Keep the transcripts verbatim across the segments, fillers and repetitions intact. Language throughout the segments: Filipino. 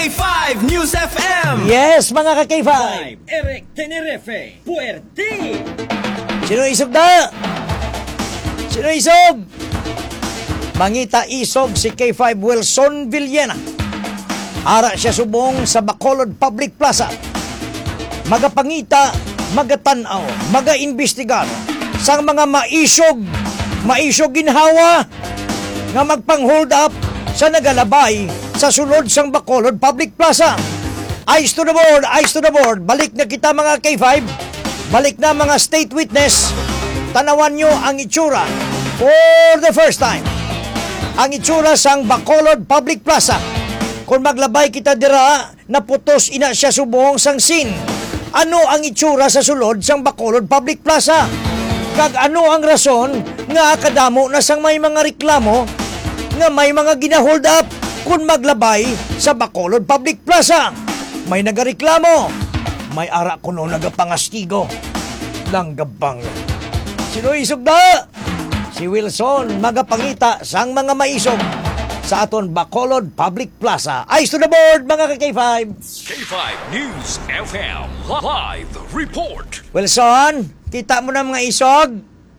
K five News F M. Yes, mga ka-K five. Eric Tenerife, Puerti. Sino isog na? Sino isog? Mangita isog si K five Wilson Villena. Ara siya subong sa Bacolod Public Plaza. Magapangita, magatanaw, magaimbestigar sa mga maisog, maisog ginhawa nga magpang-hold up sa nagalabay sa sulod sang Bacolod Public Plaza. Eyes to the board, eyes to the board. Balik na kita mga K five. Balik na mga state witness. Tanawan nyo ang itsura for the first time. Ang itsura sang Bacolod Public Plaza. Kung maglabay kita dira, naputos ina siya subong sang scene. Ano ang itsura sa sulod sang Bacolod Public Plaza? Kag ano ang rason nga kadamo na sang may mga reklamo nga may mga gina-hold up kung maglabay sa Bacolod Public Plaza? May nagareklamo, may ara kuno nagapangastigo. Langgabang. Sino isog na? Si Wilson magapangita sang mga maisog sa aton Bacolod Public Plaza. Eyes to the board, mga ka-K five. K five News F M Live Report. Wilson, kita mo na mga isog?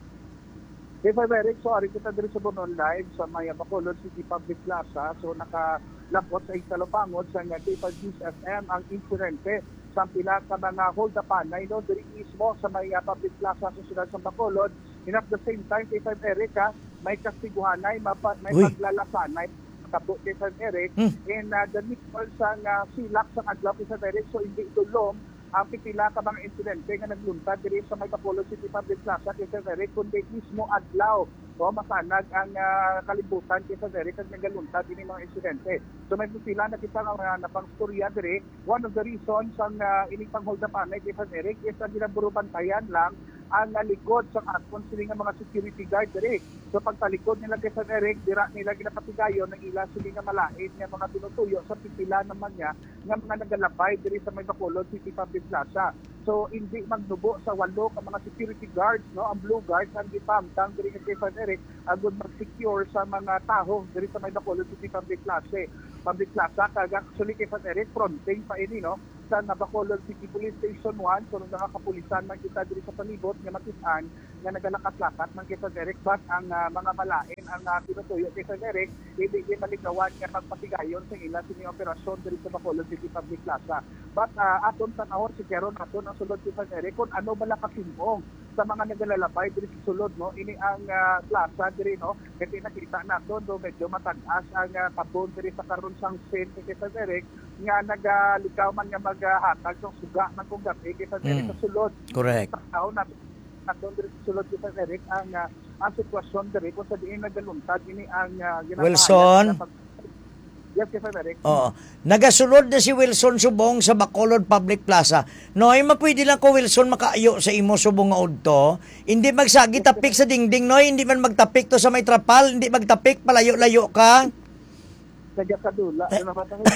K five Eric, sorry kita diri sa Bonon Live sa may Bacolod City Public Plaza. So nakalapot sa Italopangod sa K five News F M ang insidente sa pila ka mga hold-upan na ino diri mismo sa may uh, Public Plaza sa siyudad sa Bacolod. And at the same time, K five Eric, ha, may kastiguhanay, may Uy. paglalasanay kabo K five Eric, Hmm. and uh, the mismo sa uh, silak sa adlaw K five Eric, so hindi itulong ang pipila ka mga insidente nga nagluntad diri sa may Bacolod City Public Plaza K five Eric, kundi mismo adlaw o masanag ang uh, kalibutan K five Eric ang nagaluntad din mga insidente. So may pipila na kita nga uh, napangstorya diri. One of the reasons ang uh, ining pang-hold up anay K five Eric is ang ginaburo bantayan lang ang uh, likod sa aton sila nga mga security guard diri. So pagtalikod nila K five Eric, dira nila ginapatigayon ng ila sila nga malain nga mga tinutuyo sa pipila naman niya nga mga nagalabay diri sa may Bacolod City Public Plaza. So hindi magnubo sa walo ka mga security guards, no, ang blue guards ang gipamtang diri kay K five Eric agud mag-secure sa mga taho diri sa may Bacolod City Public Plaza. Public Plaza kag actually K five Eric fronting pa ini, no, sa Bacolod City Police Station one. So nung nakapulisan man kita diri sa palibot nga makit-an nga nagalakat-lakat man K five Eric, but ang uh, mga malain ang uh, tinutuyo K five Eric hindi di maligawan nga magpatigayon sa ila sini operasyon diri sa Bacolod City Public Plaza. But uh, aton tanawon si Keron aton ang sulod K five Eric kung ano bala kasimong sa mga nagalalabay diri sa sulod, no, ini ang uh, plaza diri, no, kasi nakita naton do medyo matagas ang uh, tabon diri sa karon sang scene K five Eric nga nagalikaw man nga maghatag ng suga ng kung gabi K five Eric Mm. sa sulod. Correct. Tao na naton diri sa sulod K five Eric ang uh, ang sitwasyon diri kung sa diin nagaluntad ini ang uh, ginapahayag Wilson? na pag- Yes, K five Eric. Oo. Nagasulod na si Wilson subong sa Bacolod Public Plaza. Noy, mapwede lang ko Wilson makaayo sa imo subong nga udto. Hindi magsagi tapik sa dingding, noy. Hindi man magtapik to sa may trapal. Hindi magtapik, palayo-layo ka. Sadya kadula. Ano naman ang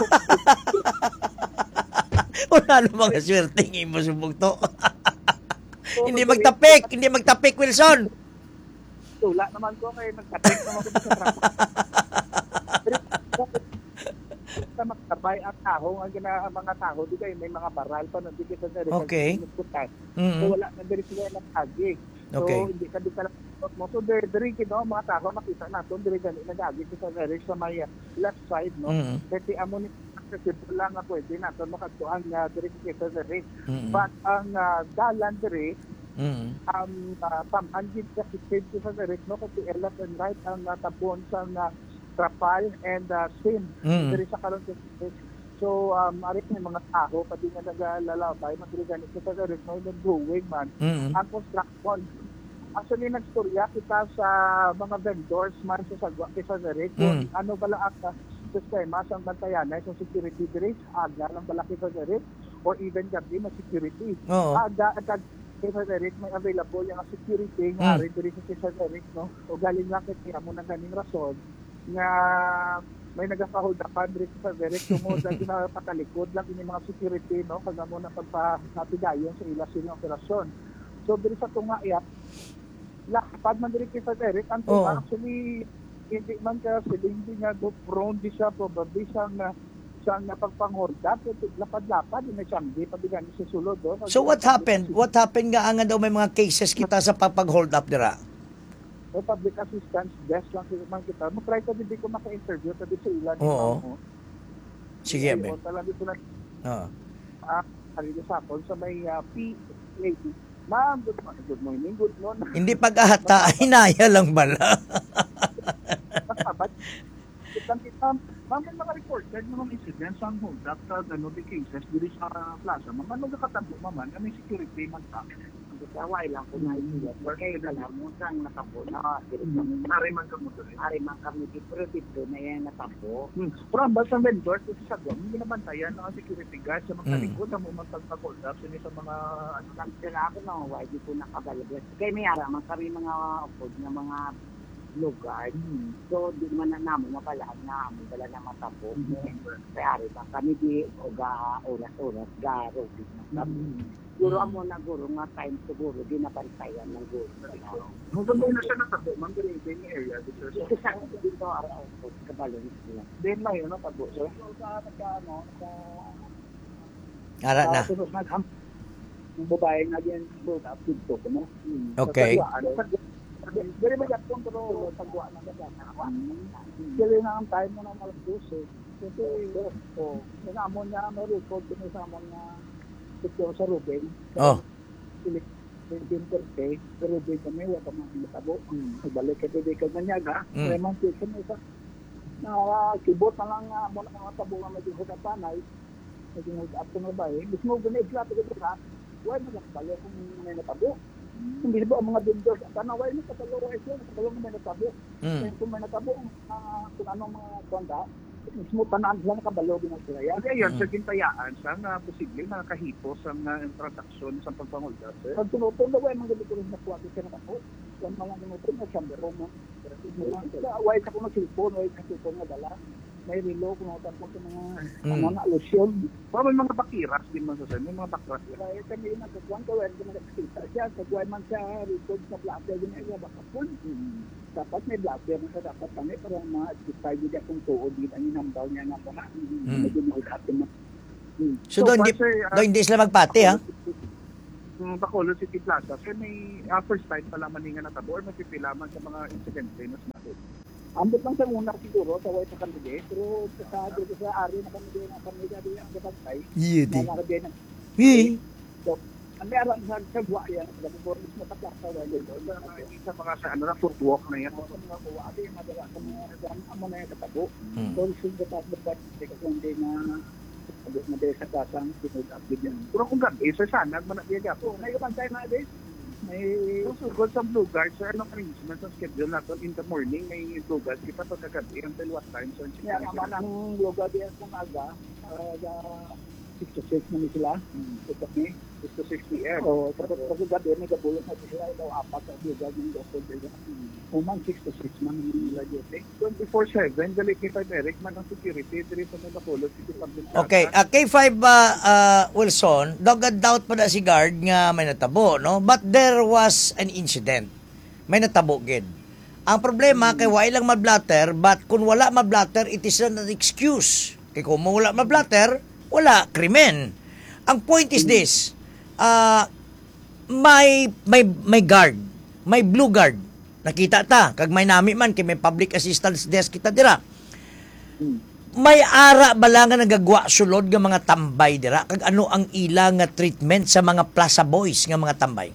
Wala ano mga swerteng imo subong to. Hindi magtapik, hindi magtapik Wilson. tula naman ko kay nagtatik naman ko sa trapo. Sa magkabay ang taho, ang gina mga taho, di kayo may mga baral pa na di kayo sa narinig. Okay. Mm-hmm. So wala na diri sila ng agi. So Okay. hindi ka di ka lang mo. So diri diri kino mga taho makita naton diri gani nag-agi sa narinig sa may uh, left side, no. Mm-hmm. Kasi amo ni accessible lang nga pwede naton makatuan nga diri sa narinig. Mm-hmm. But ang uh, dalan diri Mm-hmm. ang uh, pamanggid sa kitid sa narinig, no, kasi left and right ang uh, tabon sa uh, trapal and uh, sim Mm. diri sa karon. So um ari may mga tao pati nga nagalalabay magriganit sa narinig, no, nag-growing man Mm-hmm. ang construction. Actually nagstorya kita sa mga vendors man sa sagwa sa narinig kung Mm. ano bala ang uh, sistema sa bantayanay sa security diri aga lang bala kita narinig or even gabi na security. Oo. Aga agad Kesa Eric, may available yung security Mm. nga rin diri sa Kesa Eric, no? O galing lang kaya mo ng ganing rason nga may nagaka-hold upan diri sa Eric, sumunod lang na patalikod lang ini mga security, no? Kag mo na pagpatigayon sa ila silang operasyon. So diri sa tunga iya, lakad man diri Kesa Eric, ang tunga Oo. actually hindi man ka siling di nga do prone di siya probably siya nga sa napagpanghorda, lapad-lapad, yung may samdi, pabigan sa sulod. Oh. So what happened? What happened nga nga daw may mga cases kita sa papag-hold up dira? So, public assistance desk lang sila man kita. Mag-try ko din ko maka-interview sa dito ilan. Oo. Sige, be. So, talaga dito na, Oo. ah, harili sa akon sa may uh, P A D. Ma'am, good morning, good morning, good morning. Hindi pag-ahata, hinaya lang bala. Nakabat. Kitang kita, ma'am, may mga reported na mga incidents ang hold up sa ano, the cases dito sa plaza. Ma'am, ano nakatabo, ma'am? Kami security man ta. Kawai lang ko na iya. Porque yung alam mo sang natapo na direksyon. Nariman ka mo doon. Ari man kami dito dito na yan natapo. Hmm. Pero ang basta vendors kasi sa gawin, hindi nabantayan ng security guard sa mga Hmm. likod na mumantag na hold up sila sa mga ano lang. Sila ako na why di ko nakabalabas. Kaya may ara man kami mga upod na mga lugar. Hmm. So di man na namo mabalaan na amo bala na matapo. Kaya ari man kami di o ga oras-oras ga robit na kami. Guro amo na guro nga time siguro di nabantayan ng guro. Hanggang doon na siya natabo, ma'am, pero yung area dito. Ito sa dito ara upod kabalon sila. Then na yun, natabo. So, sa ano, sa Ara na. Sa sunod nagham. Yung babae nga din, hold up dito ko, no? Okay. Dili ba yapon pero tagwa na ba? Dili na ang time mo na malas dose. Kasi, oh, sinamon niya, may record din sa amon na picture sa Ruben. Oh. Ruben Corte, pero Ruben kami, wala ka mga matabo. Nagbalik ka din ka ganyaga. Mm. Kaya man siya mo isa. Na kibot na lang nga mo na mga tabo nga maging huda panay. Maging huda up na ba eh. Gusto mo ganit lahat ka dito ha. Wala na balik kung may natabo. Hindi ba ang mga vendors at ano, wala na katalo ay siya, katalo na may natabo. Mm. Kung may natabo, uh, kung anong mga konda, mismo tanan lang kabalo din sila. Yan ayon sa gintayaan sa nga posible na kahipos ang uh, transaksyon sa pagpangulda. Pag tunutong daw ay mga ganito rin na kuwati ka na ako. Yan mga ganito na sa biro mo. Why ka kung cellphone, why ka cellphone nga dala. May relo kung ako tapos sa mga Mm. mga alusyon. Pero may mga bakiras din man sa sa may mga bakras. Kaya kami na kagwan ko when kami nakikita siya, kagwan man siya record sa blatter din niya baka full. Dapat may blatter na sa dapat kami para ma-justify din akong tuod din ang inambaw niya na mga medyo mahulapin na. So, doon di, doon hindi sila magpati, ha? Yung Bacolod City Plaza, so may uh, first time pala maninga na tabo or mapipilaman sa mga insidente na sinabi. Ambot lang sa una siguro, sa white na kandige, pero sa dito sa ari na kandige na kandige din ang kapantay. Iya, di. Na nakabiyay na. Hey. So, ang meron sa sagwa yan, sabi ko, mas mataklak sa wala doon. Sa mga sa ano na, footwalk na yan. Sa mga kuwa, ate, madala sa mga daan, amo na yung katabo. Hmm. So, sunod na tapos ba, kasi hindi na abot na din sa kasang sunod update yan. Pero kung gabi, sa sanag, managbiyaga po. Naikapantay na din. May susugod sa Blue Guard, sir, anong arrangement sa schedule natin in the morning, may Blue Guard, kita pa sa gabi, until what time, sir? Kaya naman ang Blue Guard yan kung aga, uh, six to six na sila, ito kami, six to six p m. O, tapos pag gabi, may gabulot na sila, ito apat sa Blue Guard yung doktor nila. Umang six to six man nila duty. twenty-four seven, dali kay five Eric, man ang security, dali sa mga Bacolod City Public Plaza. Okay, uh, K five uh, uh, Wilson, dogad doubt pa na si guard nga may natabo, no? But there was an incident. May natabo gid. Ang problema kay wala lang mablatter, but kung wala mablatter, it is not an excuse. Kay kung wala mablatter, wala krimen. Ang point is this, uh, may may may guard, may blue guard. Nakita ta, kag may nami man kay may public assistance desk kita dira. May ara bala nga nagagwa sulod nga mga tambay dira kag ano ang ila nga treatment sa mga plaza boys nga mga tambay.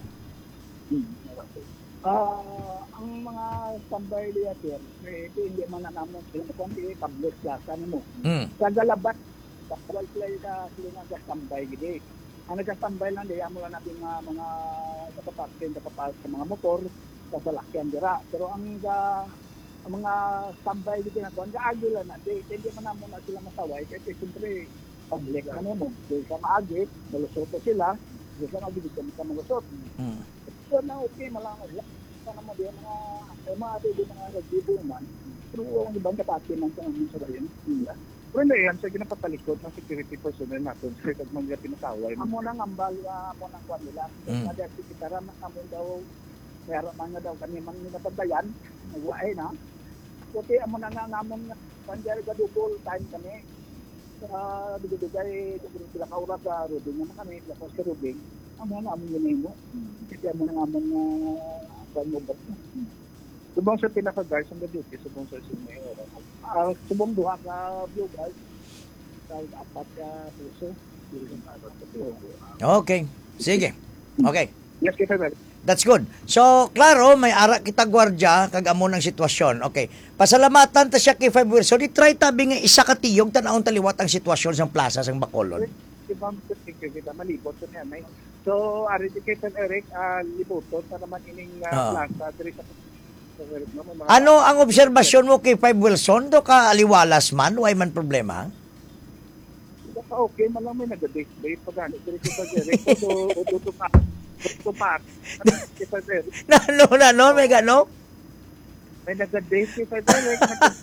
Ah, ang mga tambay liya sir, eh, hindi man na naman sila kung di public plaza mo. Mm. Sa galabat, sa wal play ka sila nagtambay gidi. Ang nagtambay lang di amo lang natin mga mga kapaparkin kapapal sa mga motor sa salakyan dira. Pero ang ga ang mga tambay gidi na kuan gaagi lang na di hindi man namo na sila masaway kasi siyempre public na mo. Di sa maagi, malusot sila, di sa maagi dito sa malusot. Mm. So na okay malangon lang. Sana mo di mga eh, mga di mga nagbibo man. Pero ang ibang kapatid man sa amin sa bayan. Nila. Pero na yan, sa ginapatalikod ng security personnel natin sa ikag mga pinasaway. Amo nang ambal, amo nang kwan nila. Mm. Kada si Kitara, amo daw, meron man nga daw kami man ninapantayan, nagwaay na. Okay, amo na nga namon nga, pandiyan ka double time kami. uh, bigay-bigay, sila kaura sa Rubing naman kami, lakos sa Rubing, ang mga naman yun mo. Kasi ang mga naman na pangubat mo. Subong sa pinaka-guards ang gaduti, subong sa senior. Uh, subong duha ka blue guards, kahit apat ka puso. Okay. Sige. Okay. Yes, kita ba? That's good. So, klaro, may ara kita gwardya kag amo ng sitwasyon. Okay. Pasalamatan ta siya kay Five Wilson. Di try tabi nga isa ka tiyog tanawon taliwat ang sitwasyon sa plaza sang Bacolod. Ibang kita malibot sa niya. May. So, ari di kay San Eric, uh, liboton sa naman ining uh, Ah. plaza. Diri sa San Eric, no? May mga- Ano ang obserbasyon mo kay Five Wilson? Do ka aliwalas man? Way man problema? Baka okay, malang may nag-date-date pa gani. Diri sa San Eric. So, uto pa. Uto pa. Kay San Eric. Nano, nano, may gano? May nag-date kay San Eric.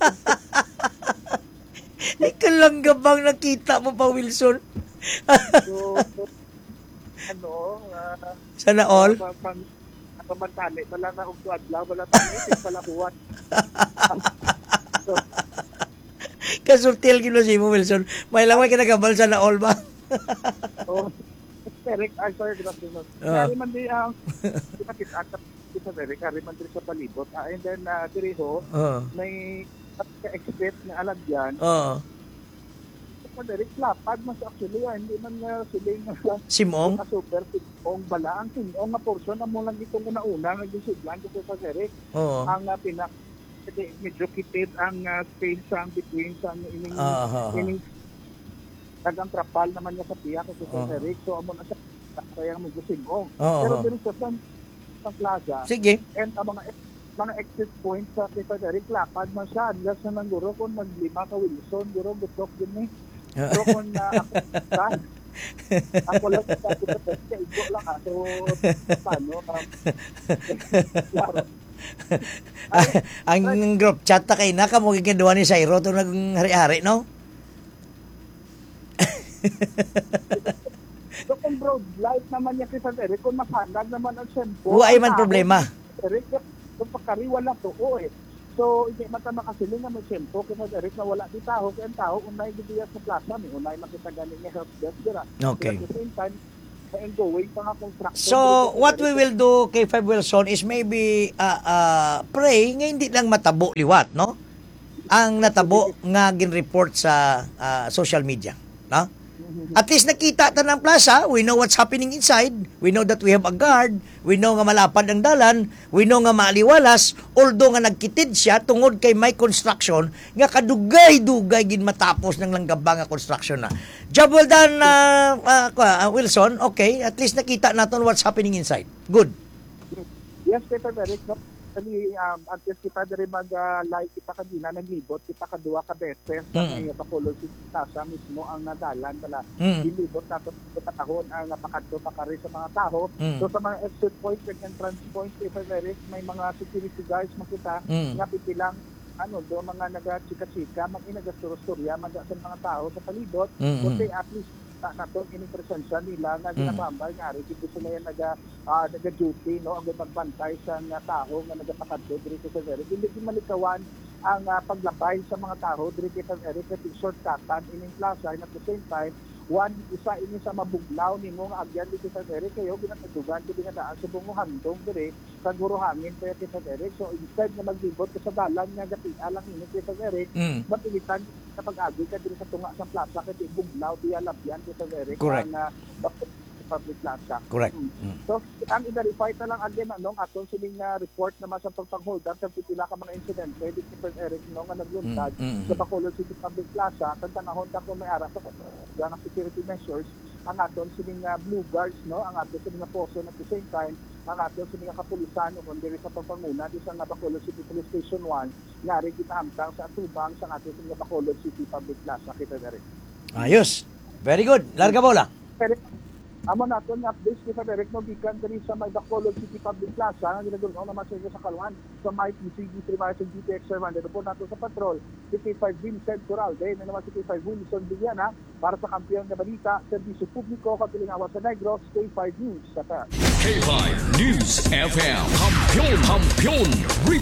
Ikaw lang gabang nakita mo pa, Wilson. So, so, ano, uh, Sana all? pang pang pamantali, wala na ugto adlaw, wala tangit, wala buwan. So, Kasultil gino si mo, Wilson. May lang may kinagabal sana all ba? so, Eric, I sorry, good afternoon. Ah. Kari man di ang, kita at kita Eric, kari man di sa palibot. Ah, and then, uh, diri ho, Oo. may ka-expect na alagyan. Oo. Sa Eric, lapad mas actually, ah, hindi man uh, siling uh, Simong? na super ong bala. Ang sinong na portion na mo lang itong una-una, nag-isiglan ko sa Eric. Oo. Ang uh, pinak kasi medyo kitid ang uh, space ang between sa ining Ah, ah, ah. ining tagang trapal naman niya sa piyak kasi sa Ah. Eric. So amo na siya kaya mo gusigong. Ah, Pero ah. dito sa San sa plaza Sige. and ang mga mga exit points sa Kita Eric lapad man siya unless na ng guro kung maglima ka Wilson guro gutok din ni. Pero kung na ako sa ako lang sa sa igo lang ah. So paano um, klaro. Ang group chat ta kay naka mo gikinduha ni Sairo to naghari-hari, no? So kung broad light naman niya kay San Eric, kung makandag naman ang sempo. Huwag ay man problema. Eric, kung pagkariwa lang to, oo eh. So, hindi mata makasiling na may sempo kay San Eric na wala di tao, kaya ang tao, unay gidiyas sa plaza, may unay makita ganin niya help desk dira. Okay. But at the same time, and going pa nga construction. So, what we will do kay Five Wilson is maybe uh, uh, pray nga hindi lang matabo liwat, no? Ang natabo nga gin-report sa uh, social media, no? At least nakita ta ng plaza, we know what's happening inside, we know that we have a guard, we know nga malapad ang dalan, we know nga maaliwalas, although nga nagkitid siya tungod kay may construction, nga kadugay-dugay gin matapos ng langgabang nga construction na. Job well done, uh, uh, uh, Wilson. Okay, at least nakita natin what's happening inside. Good. Yes, Peter Eric, no? Actually, um, at least kita diri mag-like kita kanina, naglibot, kita kadua ka beses, Mm. sa may Bacolod City Plaza mismo ang nadalan, pala, Mm. dilibot nato sa tahon ang napakadto pa kari sa mga tao. Mm. So sa mga exit points and entrance points, Peter Eric, may mga security guards makita, Mm. nga pipilang, ano, do mga naga-chika-chika, mag-inagasturostorya, maga sa mga tao sa palibot, Mm, kasi mm. at least na nato ini presensya nila nga Mm. ginabambal nga rin dito sila yung naga ah, naga-duty no ang pagbantay sa nga tao nga nagapakadto diri sa Eric. Hindi din malikawan ang ah, paglabay sa mga tao diri sa Eric at shortcutan ining plaza and at the same time one isa ini sa mabuglaw nimo nga agyan dito sa Eric kayo ginatudugan dito nga daan sa bungo handong diri sa guro hangin kaya sa Eric. So instead na maglibot ka sa dalan nga gati alang ini sa Eric Mm. mapilitan sa pag-agi ka dito sa tunga sa plaza kasi buglaw diya labyan sa Eric Correct. ang uh, public plaza. Correct. Mm. Mm. So, ang i-verify na lang again anong atong siling uh, report naman sa pagpang-hold up sa pipila ka mga incident pwede si Sir Eric no nga nagluntad Mm, mm, mm. sa Bacolod City Public Plaza kung tanahon ta kung may ara sa ng security measures ang aton siling uh, blue guards no ang aton siling uh, poso at the same time ang aton siling uh, kapulisan o kundi sa pagpanguna di sa nga Bacolod City Police Station one nga rin kinahamtang sa atubang sa aton siling uh, Bacolod City Public Plaza kita Eric. Ayos. Very good. Larga bola. Pero amo naton nga updates kita direct no gikan diri sa may Bacolod City Public Plaza nga ginaguro naman sa sa Kalwan sa may P C G three G T X seven dito po nato sa patrol fifty-five Vincent Corralde na naman fifty-five Wilson Villana para sa kampiyon nga balita serbisyo publiko kapilingawa sa Negros K five News sa K five News F M. Kampiyon, kampiyon,